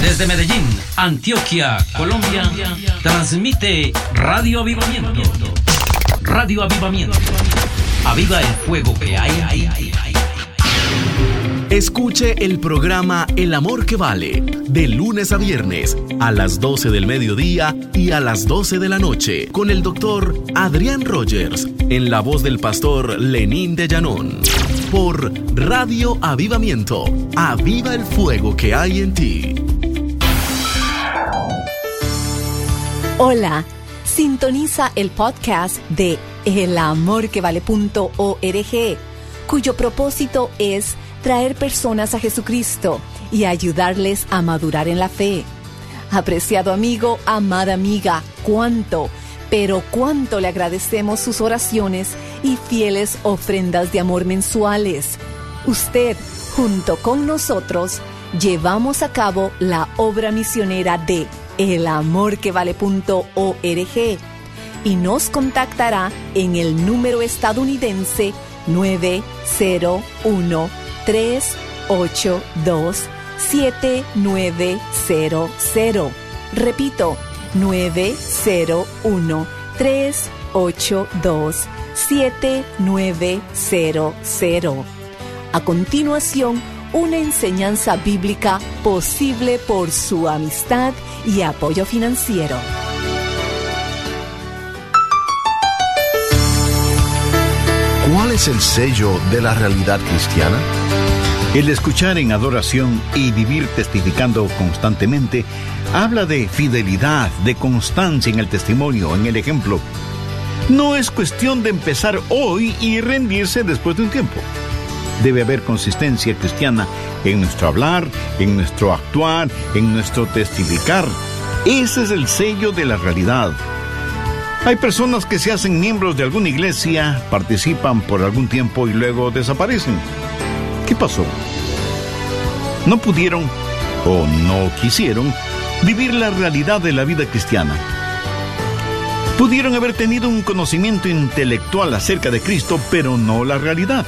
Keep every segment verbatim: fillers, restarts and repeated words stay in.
Desde Medellín, Antioquia, Colombia, transmite Radio Avivamiento. Radio Avivamiento. Aviva el fuego que hay ahí. Escuche el programa El Amor que Vale, de lunes a viernes, a las doce del mediodía y a las doce de la noche, con el doctor Adrián Rogers, en la voz del pastor Lenín de Llanón, por Radio Avivamiento. Aviva el fuego que hay en ti. Hola, sintoniza el podcast de el amor que vale punto org, cuyo propósito es traer personas a Jesucristo y ayudarles a madurar en la fe. Apreciado amigo, amada amiga, cuánto, pero cuánto le agradecemos sus oraciones y fieles ofrendas de amor mensuales. Usted, junto con nosotros, llevamos a cabo la obra misionera de el amor que vale punto org y nos contactará en el número estadounidense nueve cero uno, tres ocho dos, siete nueve cero cero. Repito, nueve cero uno, tres ocho dos, siete nueve cero cero. A continuación, una enseñanza bíblica posible por su amistad y apoyo financiero. ¿Cuál es el sello de la realidad cristiana? El escuchar en adoración y vivir testificando constantemente habla de fidelidad, de constancia en el testimonio, en el ejemplo. No es cuestión de empezar hoy y rendirse después de un tiempo. Debe haber consistencia cristiana en nuestro hablar, en nuestro actuar, en nuestro testificar. Ese es el sello de la realidad. Hay personas que se hacen miembros de alguna iglesia, participan por algún tiempo y luego desaparecen. ¿Qué pasó? No pudieron o no quisieron vivir la realidad de la vida cristiana. Pudieron haber tenido un conocimiento intelectual acerca de Cristo, pero no la realidad.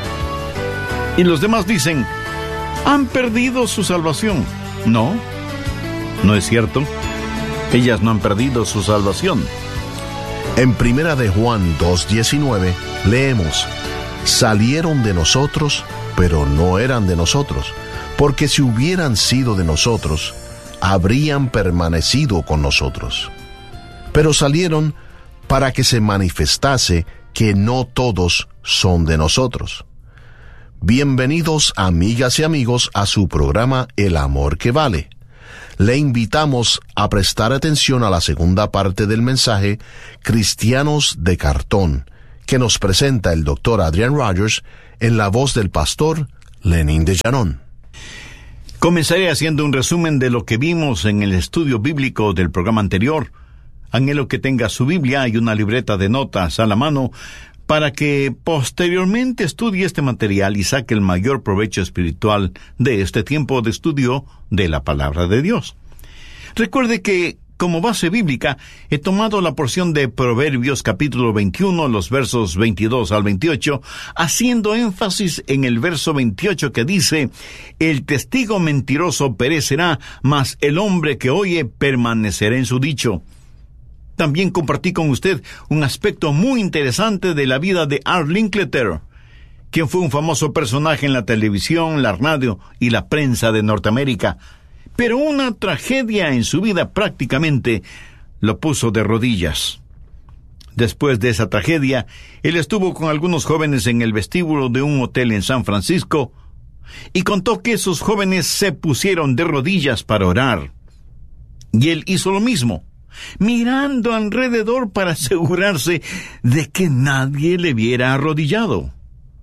Y los demás dicen, han perdido su salvación. No, no es cierto. Ellas no han perdido su salvación. En Primera de Juan dos diecinueve leemos, salieron de nosotros, pero no eran de nosotros, porque si hubieran sido de nosotros, habrían permanecido con nosotros. Pero salieron para que se manifestase que no todos son de nosotros. Bienvenidos, amigas y amigos, a su programa El Amor que Vale. Le invitamos a prestar atención a la segunda parte del mensaje Cristianos de Cartón, que nos presenta el doctor Adrián Rogers en la voz del pastor Lenín de Llanón. Comenzaré haciendo un resumen de lo que vimos en el estudio bíblico del programa anterior. Anhelo que tenga su Biblia y una libreta de notas a la mano para que posteriormente estudie este material y saque el mayor provecho espiritual de este tiempo de estudio de la Palabra de Dios. Recuerde que, como base bíblica, he tomado la porción de Proverbios capítulo veintiuno, los versos veintidós al veintiocho, haciendo énfasis en el verso veintiocho que dice, el testigo mentiroso perecerá, mas el hombre que oye permanecerá en su dicho. También compartí con usted un aspecto muy interesante de la vida de Art Linkletter, quien fue un famoso personaje en la televisión, la radio y la prensa de Norteamérica. Pero una tragedia en su vida prácticamente lo puso de rodillas. Después de esa tragedia, él estuvo con algunos jóvenes en el vestíbulo de un hotel en San Francisco y contó que esos jóvenes se pusieron de rodillas para orar. Y él hizo lo mismo, mirando alrededor para asegurarse de que nadie le viera arrodillado.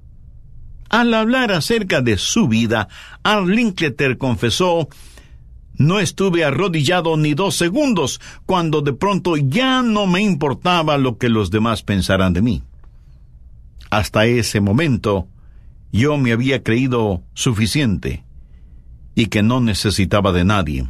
Al hablar acerca de su vida, Art Linkletter confesó, no estuve arrodillado ni dos segundos, cuando de pronto ya no me importaba lo que los demás pensaran de mí. Hasta ese momento, yo me había creído suficiente y que no necesitaba de nadie.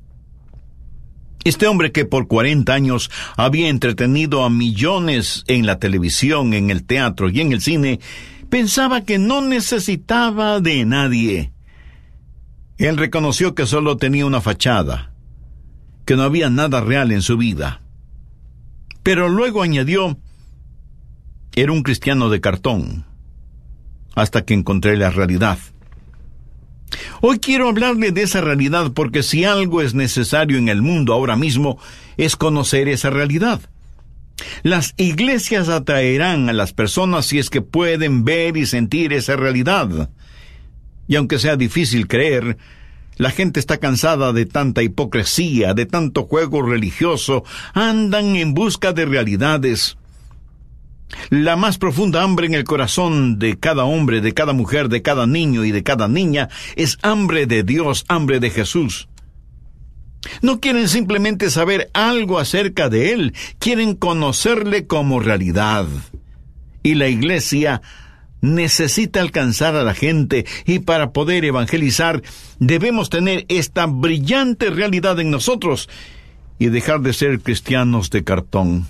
Este hombre que por cuarenta años había entretenido a millones en la televisión, en el teatro y en el cine, pensaba que no necesitaba de nadie. Él reconoció que solo tenía una fachada, que no había nada real en su vida. Pero luego añadió, era un cristiano de cartón, hasta que encontré la realidad. Hoy quiero hablarle de esa realidad porque si algo es necesario en el mundo ahora mismo es conocer esa realidad. Las iglesias atraerán a las personas si es que pueden ver y sentir esa realidad. Y aunque sea difícil creer, la gente está cansada de tanta hipocresía, de tanto juego religioso, andan en busca de realidades. La más profunda hambre en el corazón de cada hombre, de cada mujer, de cada niño y de cada niña es hambre de Dios, hambre de Jesús. No quieren simplemente saber algo acerca de Él, quieren conocerle como realidad. Y la iglesia necesita alcanzar a la gente, y para poder evangelizar debemos tener esta brillante realidad en nosotros y dejar de ser cristianos de cartón.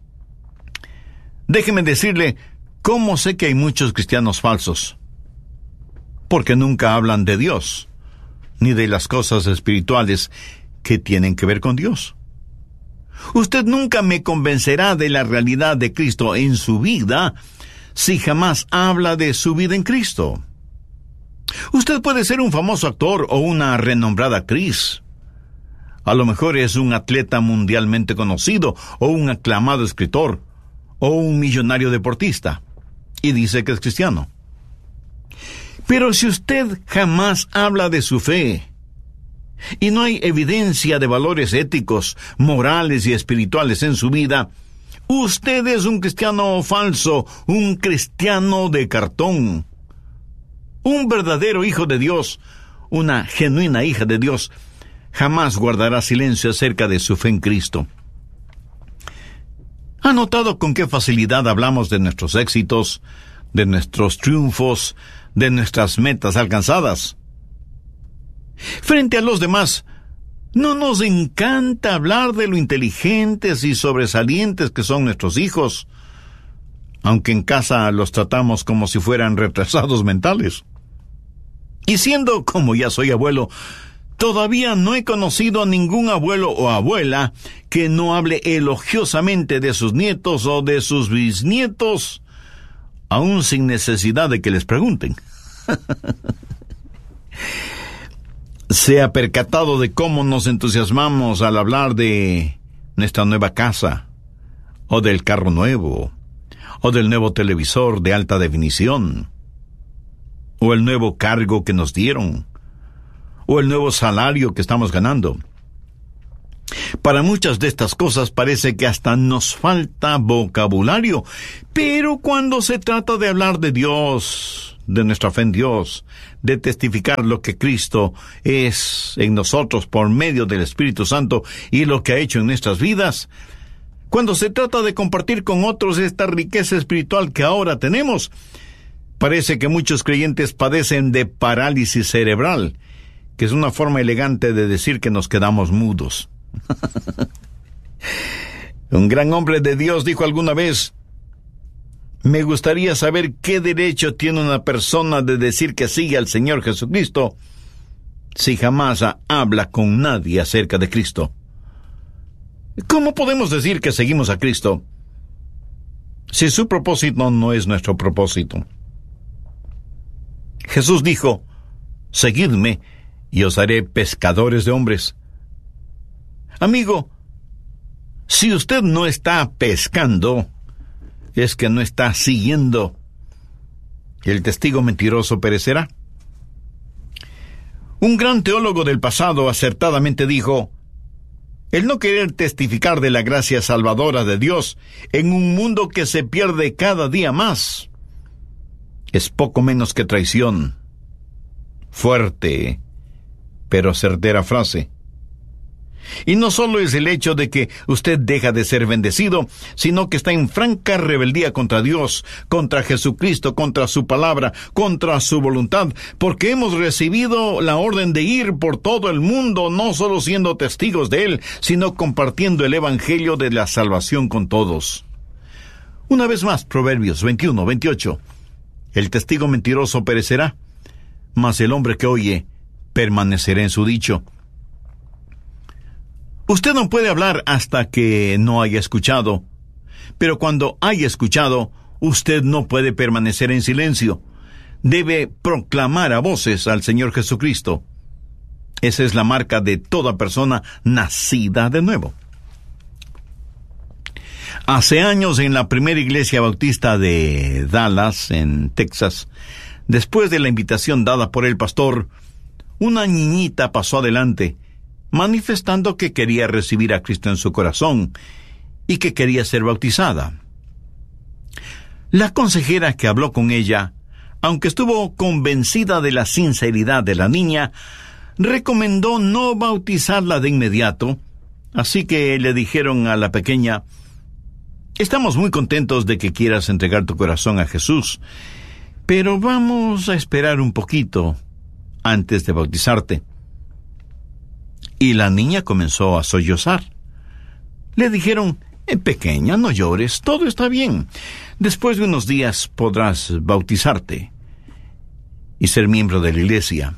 Déjeme decirle cómo sé que hay muchos cristianos falsos. Porque nunca hablan de Dios, ni de las cosas espirituales que tienen que ver con Dios. Usted nunca me convencerá de la realidad de Cristo en su vida si jamás habla de su vida en Cristo. Usted puede ser un famoso actor o una renombrada actriz. A lo mejor es un atleta mundialmente conocido o un aclamado escritor o un millonario deportista, y dice que es cristiano. Pero si usted jamás habla de su fe, y no hay evidencia de valores éticos, morales y espirituales en su vida, usted es un cristiano falso, un cristiano de cartón. Un verdadero hijo de Dios, una genuina hija de Dios, jamás guardará silencio acerca de su fe en Cristo. ¿Ha notado con qué facilidad hablamos de nuestros éxitos, de nuestros triunfos, de nuestras metas alcanzadas? Frente a los demás, no nos encanta hablar de lo inteligentes y sobresalientes que son nuestros hijos, aunque en casa los tratamos como si fueran retrasados mentales. Y siendo como ya soy abuelo, todavía no he conocido a ningún abuelo o abuela que no hable elogiosamente de sus nietos o de sus bisnietos, aún sin necesidad de que les pregunten. ¿Se ha percatado de cómo nos entusiasmamos al hablar de nuestra nueva casa, o del carro nuevo, o del nuevo televisor de alta definición, o el nuevo cargo que nos dieron, o el nuevo salario que estamos ganando? Para muchas de estas cosas parece que hasta nos falta vocabulario, pero cuando se trata de hablar de Dios, de nuestra fe en Dios, de testificar lo que Cristo es en nosotros por medio del Espíritu Santo y lo que ha hecho en nuestras vidas, cuando se trata de compartir con otros esta riqueza espiritual que ahora tenemos, parece que muchos creyentes padecen de parálisis cerebral, que es una forma elegante de decir que nos quedamos mudos. Un gran hombre de Dios dijo alguna vez: me gustaría saber qué derecho tiene una persona de decir que sigue al Señor Jesucristo si jamás habla con nadie acerca de Cristo. ¿Cómo podemos decir que seguimos a Cristo si su propósito no es nuestro propósito? Jesús dijo: seguidme y os haré pescadores de hombres. Amigo, si usted no está pescando, es que no está siguiendo. El testigo mentiroso perecerá. Un gran teólogo del pasado acertadamente dijo: el no querer testificar de la gracia salvadora de Dios en un mundo que se pierde cada día más es poco menos que traición. Fuerte, pero certera frase. Y no solo es el hecho de que usted deja de ser bendecido, sino que está en franca rebeldía contra Dios, contra Jesucristo, contra su palabra, contra su voluntad, porque hemos recibido la orden de ir por todo el mundo, no solo siendo testigos de Él, sino compartiendo el evangelio de la salvación con todos. Una vez más, Proverbios veintiuno, veintiocho. El testigo mentiroso perecerá, mas el hombre que oye permanecerá en su dicho. Usted no puede hablar hasta que no haya escuchado, pero cuando haya escuchado, usted no puede permanecer en silencio. Debe proclamar a voces al Señor Jesucristo. Esa es la marca de toda persona nacida de nuevo. Hace años, en la primera iglesia bautista de Dallas, en Texas, después de la invitación dada por el pastor, una niñita pasó adelante, manifestando que quería recibir a Cristo en su corazón y que quería ser bautizada. La consejera que habló con ella, aunque estuvo convencida de la sinceridad de la niña, recomendó no bautizarla de inmediato, así que le dijeron a la pequeña: estamos muy contentos de que quieras entregar tu corazón a Jesús, pero vamos a esperar un poquito antes de bautizarte. Y la niña comenzó a sollozar. Le dijeron: eh, pequeña, no llores, todo está bien. Después de unos días podrás bautizarte y ser miembro de la iglesia.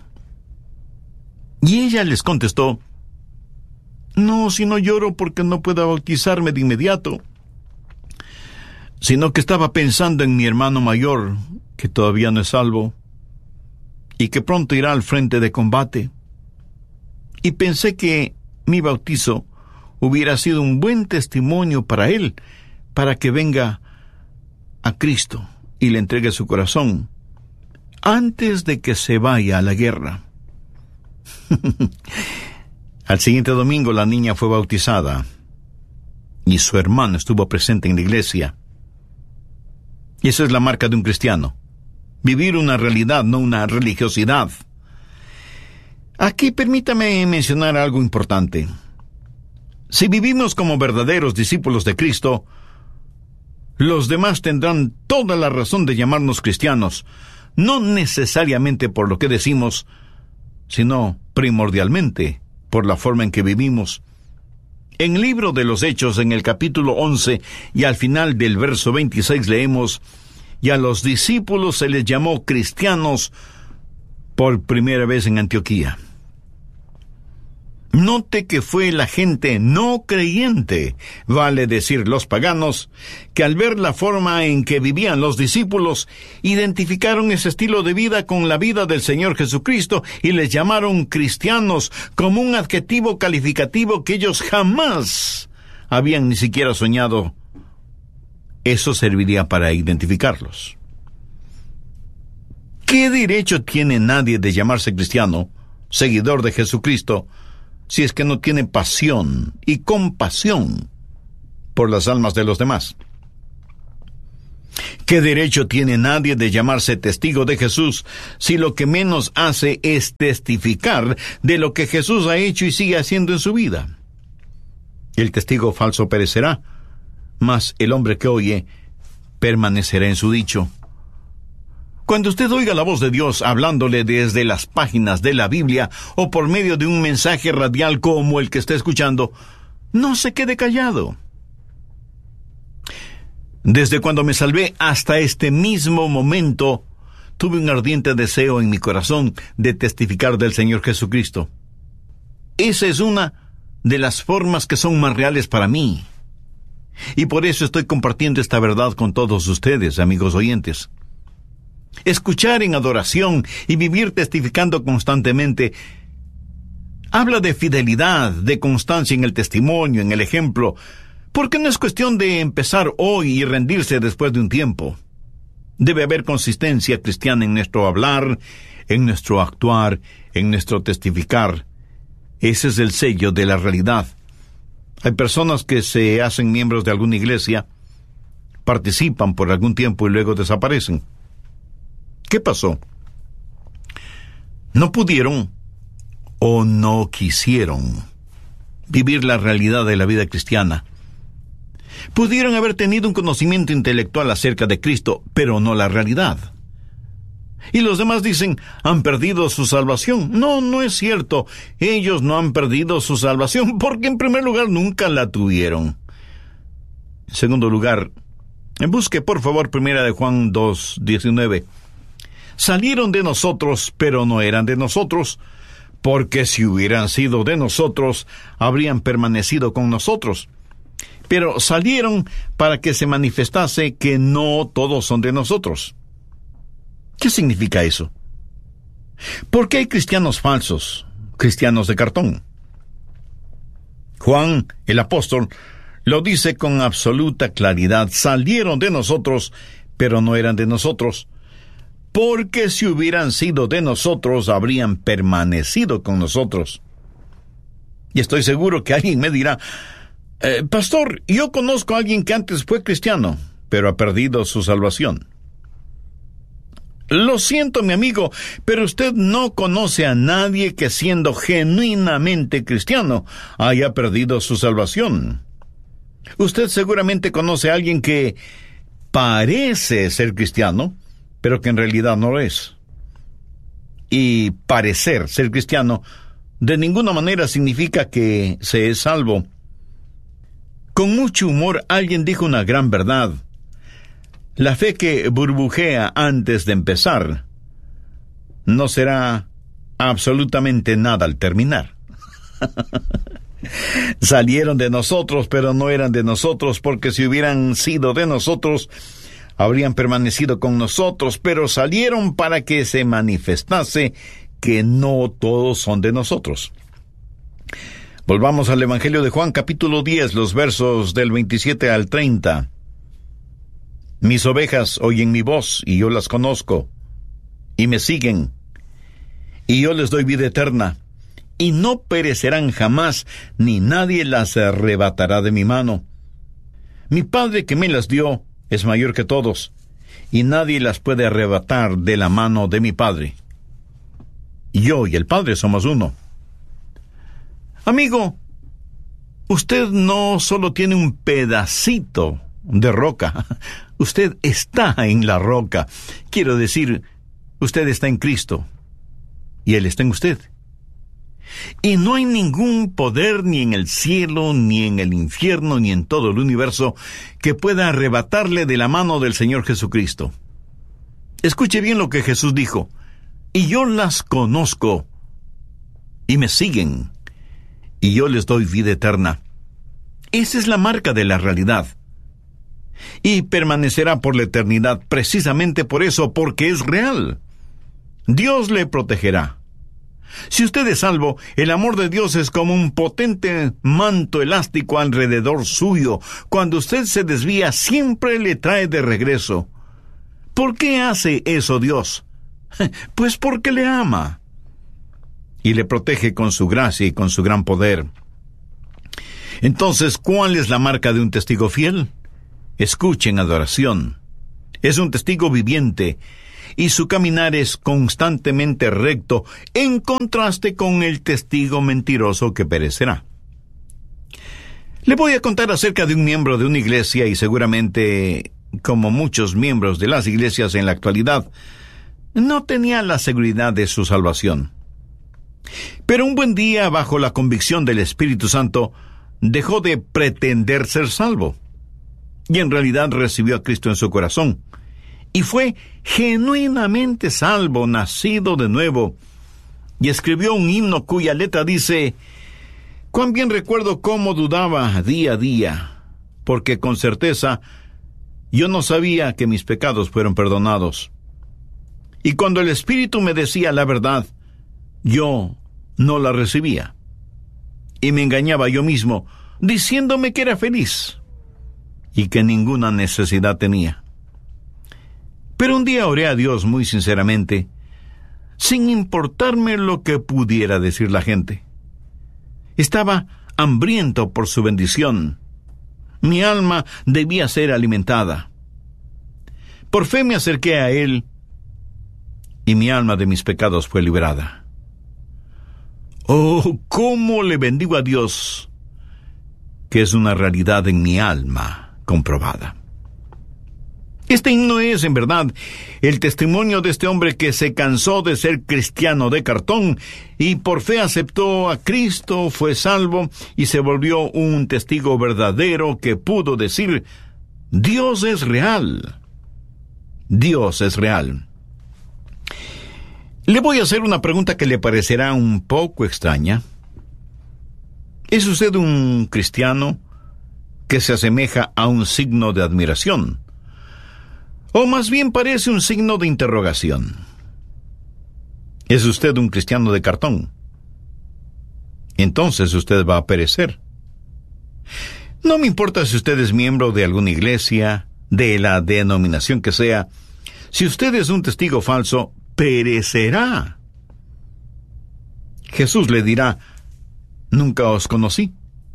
Y ella les contestó: no, si no lloro porque no puedo bautizarme de inmediato, sino que estaba pensando en mi hermano mayor, que todavía no es salvo, y que pronto irá al frente de combate. Y pensé que mi bautizo hubiera sido un buen testimonio para él, para que venga a Cristo y le entregue su corazón, antes de que se vaya a la guerra. Al siguiente domingo la niña fue bautizada y su hermano estuvo presente en la iglesia. Y esa es la marca de un cristiano: vivir una realidad, no una religiosidad. Aquí permítame mencionar algo importante. Si vivimos como verdaderos discípulos de Cristo, los demás tendrán toda la razón de llamarnos cristianos, no necesariamente por lo que decimos, sino primordialmente por la forma en que vivimos. En el libro de los Hechos, en el capítulo once y al final del verso veintiséis leemos: y a los discípulos se les llamó cristianos por primera vez en Antioquía. Note que fue la gente no creyente, vale decir los paganos, que al ver la forma en que vivían los discípulos, identificaron ese estilo de vida con la vida del Señor Jesucristo y les llamaron cristianos como un adjetivo calificativo que ellos jamás habían ni siquiera soñado. Eso serviría para identificarlos. ¿Qué derecho tiene nadie de llamarse cristiano, seguidor de Jesucristo, si es que no tiene pasión y compasión por las almas de los demás? ¿Qué derecho tiene nadie de llamarse testigo de Jesús si lo que menos hace es testificar de lo que Jesús ha hecho y sigue haciendo en su vida? El testigo falso perecerá, mas el hombre que oye permanecerá en su dicho. Cuando usted oiga la voz de Dios hablándole desde las páginas de la Biblia o por medio de un mensaje radial como el que está escuchando, no se quede callado. Desde cuando me salvé hasta este mismo momento, tuve un ardiente deseo en mi corazón de testificar del Señor Jesucristo. Esa es una de las formas que son más reales para mí. Y por eso estoy compartiendo esta verdad con todos ustedes, amigos oyentes. Escuchar en adoración y vivir testificando constantemente habla de fidelidad, de constancia en el testimonio, en el ejemplo, porque no es cuestión de empezar hoy y rendirse después de un tiempo. Debe haber consistencia cristiana en nuestro hablar, en nuestro actuar, en nuestro testificar. Ese es el sello de la realidad. Hay personas que se hacen miembros de alguna iglesia, participan por algún tiempo y luego desaparecen. ¿Qué pasó? No pudieron o no quisieron vivir la realidad de la vida cristiana. Pudieron haber tenido un conocimiento intelectual acerca de Cristo, pero no la realidad. Y los demás dicen, han perdido su salvación. No, no es cierto. Ellos no han perdido su salvación porque en primer lugar nunca la tuvieron. En segundo lugar, busque por favor primera de Juan dos diecinueve. Salieron de nosotros, pero no eran de nosotros, porque si hubieran sido de nosotros, habrían permanecido con nosotros. Pero salieron para que se manifestase que no todos son de nosotros. ¿Qué significa eso? ¿Por qué hay cristianos falsos, cristianos de cartón? Juan, el apóstol, lo dice con absoluta claridad: salieron de nosotros, pero no eran de nosotros, porque si hubieran sido de nosotros, habrían permanecido con nosotros. Y estoy seguro que alguien me dirá: eh, Pastor, yo conozco a alguien que antes fue cristiano, pero ha perdido su salvación. Lo siento, mi amigo, pero usted no conoce a nadie que, siendo genuinamente cristiano, haya perdido su salvación. Usted seguramente conoce a alguien que parece ser cristiano, pero que en realidad no lo es. Y parecer ser cristiano de ninguna manera significa que se es salvo. Con mucho humor, alguien dijo una gran verdad: la fe que burbujea antes de empezar no será absolutamente nada al terminar. Salieron de nosotros, pero no eran de nosotros, porque si hubieran sido de nosotros, habrían permanecido con nosotros, pero salieron para que se manifestase que no todos son de nosotros. Volvamos al Evangelio de Juan, capítulo diez, los versos del veintisiete al treinta. Mis ovejas oyen mi voz, y yo las conozco, y me siguen, y yo les doy vida eterna, y no perecerán jamás, ni nadie las arrebatará de mi mano. Mi Padre que me las dio es mayor que todos, y nadie las puede arrebatar de la mano de mi Padre. Yo y el Padre somos uno. Amigo, usted no solo tiene un pedacito de roca, usted está en la roca. Quiero decir, usted está en Cristo, y Él está en usted. Y no hay ningún poder ni en el cielo, ni en el infierno, ni en todo el universo que pueda arrebatarle de la mano del Señor Jesucristo. Escuche bien lo que Jesús dijo: y yo las conozco, y me siguen, y yo les doy vida eterna. Esa es la marca de la realidad. Y permanecerá por la eternidad precisamente por eso, porque es real. Dios le protegerá. Si usted es salvo, el amor de Dios es como un potente manto elástico alrededor suyo. Cuando usted se desvía, siempre le trae de regreso. ¿Por qué hace eso Dios? Pues porque le ama. Y le protege con su gracia y con su gran poder. Entonces, ¿cuál es la marca de un testigo fiel? Escuchen, adoración. Es un testigo viviente, y su caminar es constantemente recto, en contraste con el testigo mentiroso que perecerá. Le voy a contar acerca de un miembro de una iglesia, y seguramente, como muchos miembros de las iglesias en la actualidad, no tenía la seguridad de su salvación. Pero un buen día, bajo la convicción del Espíritu Santo, dejó de pretender ser salvo, y en realidad recibió a Cristo en su corazón, y fue genuinamente salvo, nacido de nuevo, y escribió un himno cuya letra dice: cuán bien recuerdo cómo dudaba día a día, porque con certeza yo no sabía que mis pecados fueron perdonados. Y cuando el Espíritu me decía la verdad, yo no la recibía, y me engañaba yo mismo, diciéndome que era feliz, y que ninguna necesidad tenía. Pero un día oré a Dios muy sinceramente, sin importarme lo que pudiera decir la gente. Estaba hambriento por su bendición. Mi alma debía ser alimentada. Por fe me acerqué a Él, y mi alma de mis pecados fue liberada. Oh, cómo le bendigo a Dios, que es una realidad en mi alma comprobada. Este himno es, en verdad, el testimonio de este hombre que se cansó de ser cristiano de cartón y por fe aceptó a Cristo, fue salvo y se volvió un testigo verdadero que pudo decir: Dios es real. Dios es real. Le voy a hacer una pregunta que le parecerá un poco extraña. ¿Es usted un cristiano que se asemeja a un signo de admiración? ¿O más bien parece un signo de interrogación? ¿Es usted un cristiano de cartón? Entonces usted va a perecer. No me importa si usted es miembro de alguna iglesia, de la denominación que sea. Si usted es un testigo falso, perecerá. Jesús le dirá: nunca os conocí.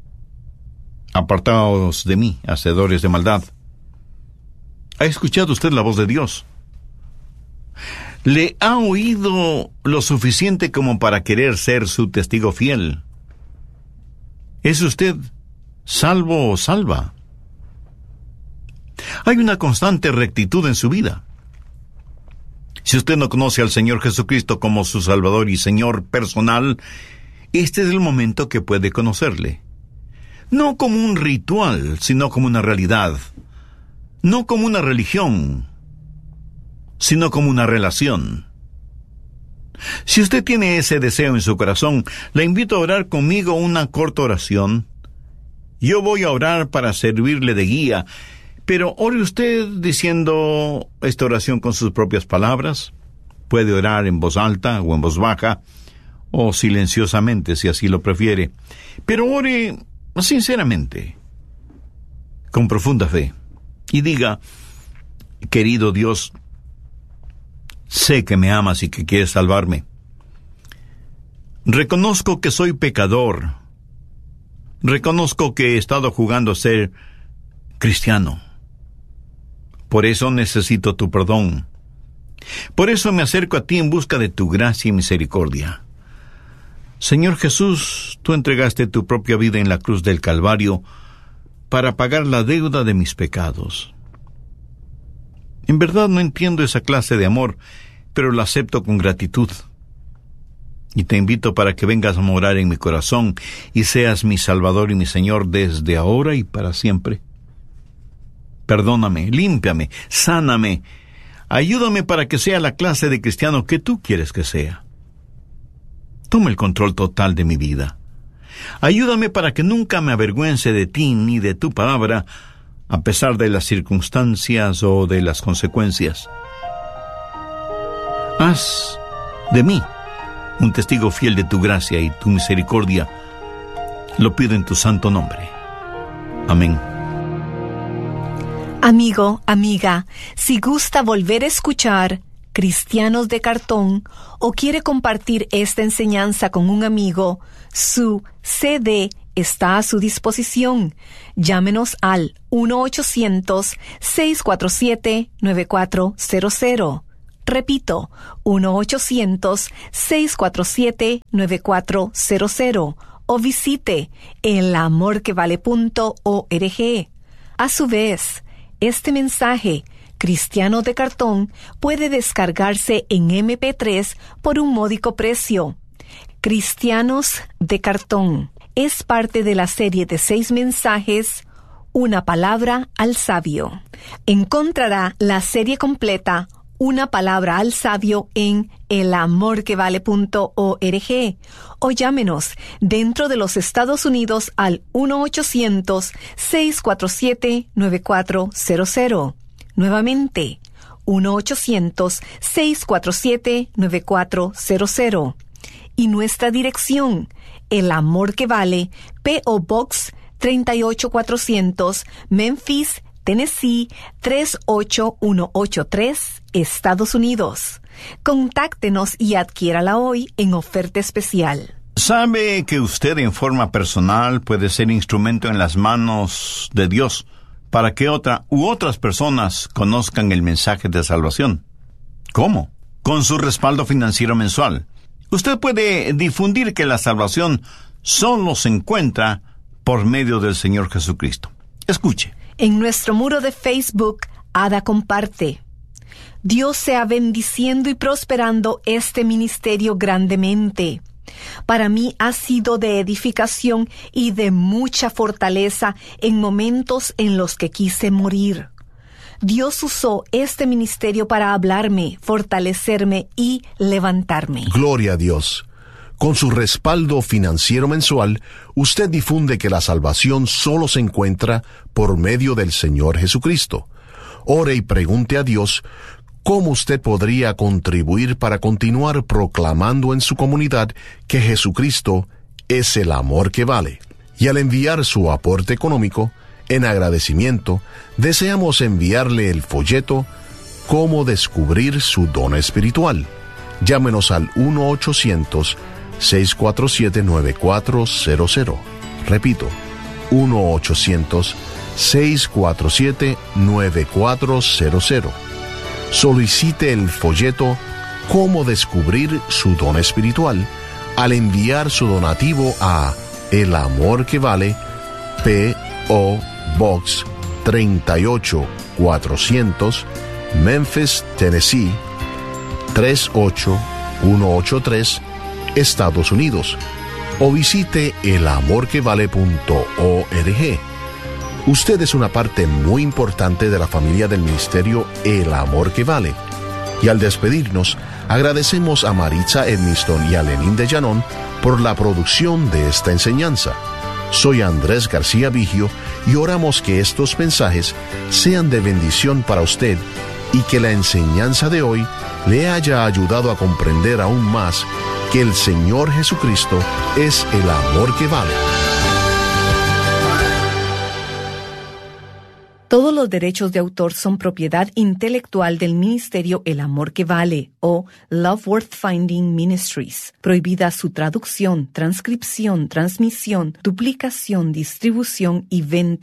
Apartaos de mí, hacedores de maldad. ¿Ha escuchado usted la voz de Dios? ¿Le ha oído lo suficiente como para querer ser su testigo fiel? ¿Es usted salvo o salva? Hay una constante rectitud en su vida. Si usted no conoce al Señor Jesucristo como su Salvador y Señor personal, este es el momento que puede conocerle. No como un ritual, sino como una realidad. No como una religión, sino como una relación. Si usted tiene ese deseo en su corazón, le invito a orar conmigo una corta oración. Yo voy a orar para servirle de guía, pero ore usted diciendo esta oración con sus propias palabras. Puede orar en voz alta o en voz baja, o silenciosamente si así lo prefiere. Pero ore sinceramente, con profunda fe, y diga: querido Dios, sé que me amas y que quieres salvarme. Reconozco que soy pecador. Reconozco que he estado jugando a ser cristiano. Por eso necesito tu perdón. Por eso me acerco a ti en busca de tu gracia y misericordia. Señor Jesús, tú entregaste tu propia vida en la cruz del Calvario para pagar la deuda de mis pecados. En verdad no entiendo esa clase de amor, pero la acepto con gratitud. Y te invito para que vengas a morar en mi corazón y seas mi Salvador y mi Señor desde ahora y para siempre. Perdóname, límpiame, sáname. Ayúdame para que sea la clase de cristiano que tú quieres que sea. Toma el control total de mi vida. Ayúdame para que nunca me avergüence de ti ni de tu palabra, a pesar de las circunstancias o de las consecuencias. Haz de mí un testigo fiel de tu gracia y tu misericordia. Lo pido en tu santo nombre. Amén. Amigo, amiga, si gusta volver a escuchar Cristianos de Cartón o quiere compartir esta enseñanza con un amigo, su C D está a su disposición. Llámenos al uno ochocientos, seis cuatro siete, nueve cuatro cero cero. Repito, uno ochocientos, seis cuatro siete, nueve cuatro cero cero o visite el amor que vale punto org. A su vez, este mensaje, Cristiano de Cartón, puede descargarse en eme pe tres por un módico precio. Cristianos de Cartón es parte de la serie de seis mensajes, Una palabra al sabio. Encontrará la serie completa, Una palabra al sabio, en el amor que vale punto org o llámenos dentro de los Estados Unidos al uno ochocientos, seis cuatro siete, nueve cuatro cero cero. Nuevamente, uno ochocientos, seis cuatro siete, nueve cuatro cero cero. Y nuestra dirección, El Amor que Vale, P O Box treinta y ocho cuatrocientos, Memphis, Tennessee tres ocho uno ocho tres, Estados Unidos. Contáctenos y adquiérala hoy en oferta especial. ¿Sabe que usted en forma personal puede ser instrumento en las manos de Dios para que otra u otras personas conozcan el mensaje de salvación? ¿Cómo? Con su respaldo financiero mensual. Usted puede difundir que la salvación solo se encuentra por medio del Señor Jesucristo. Escuche. En nuestro muro de Facebook, Ada comparte: Dios sea bendiciendo y prosperando este ministerio grandemente. Para mí ha sido de edificación y de mucha fortaleza en momentos en los que quise morir. Dios usó este ministerio para hablarme, fortalecerme y levantarme. Gloria a Dios. Con su respaldo financiero mensual, usted difunde que la salvación solo se encuentra por medio del Señor Jesucristo. Ore y pregunte a Dios cómo usted podría contribuir para continuar proclamando en su comunidad que Jesucristo es el amor que vale. Y al enviar su aporte económico, en agradecimiento, deseamos enviarle el folleto Cómo descubrir su don espiritual. Llámenos al uno ochocientos, seis cuatro siete, nueve cuatro cero cero. Repito, uno ochocientos, seis cuatro siete, nueve cuatro cero cero. Solicite el folleto Cómo descubrir su don espiritual al enviar su donativo a El Amor que Vale, P O Box treinta y ocho cuatrocientos, Memphis, Tennessee tres ocho uno ocho tres, Estados Unidos, o visite el amor que vale punto org. Usted es una parte muy importante de la familia del ministerio El Amor que Vale. Y al despedirnos, agradecemos a Maritza Edmiston y a Lenín de Llanón por la producción de esta enseñanza. Soy Andrés García Vigio y oramos que estos mensajes sean de bendición para usted y que la enseñanza de hoy le haya ayudado a comprender aún más que el Señor Jesucristo es el amor que vale. Todos los derechos de autor son propiedad intelectual del ministerio El Amor que Vale o Love Worth Finding Ministries. Prohibida su traducción, transcripción, transmisión, duplicación, distribución y venta